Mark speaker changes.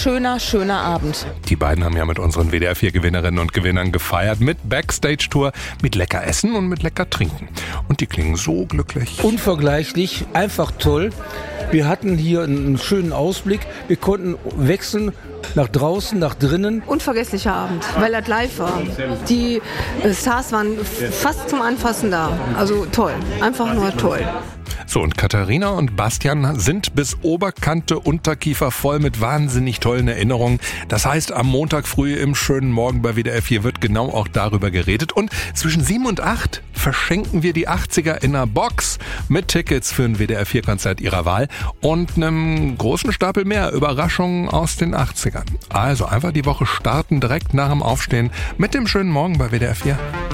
Speaker 1: schöner Abend.
Speaker 2: Die beiden haben ja mit unseren WDR 4 Gewinnerinnen und Gewinnern gefeiert mit Backstage-Tour, mit lecker Essen und mit lecker Trinken. Und die klingen so glücklich.
Speaker 3: Unvergleichlich, einfach toll. Wir hatten hier einen schönen Ausblick. Wir konnten wechseln nach draußen, nach drinnen.
Speaker 4: Unvergesslicher Abend, weil das live war. Die Stars waren fast zum Anfassen da. Also toll, einfach nur toll.
Speaker 2: So, und Katharina und Bastian sind bis Oberkante Unterkiefer voll mit wahnsinnig tollen Erinnerungen. Das heißt, am Montag früh im schönen Morgen bei WDR 4 wird genau auch darüber geredet. Und zwischen 7 und 8 verschenken wir die 80er in einer Box mit Tickets für ein WDR 4 Konzert ihrer Wahl und einem großen Stapel mehr Überraschungen aus den 80ern. Also einfach die Woche starten, direkt nach dem Aufstehen mit dem schönen Morgen bei WDR 4.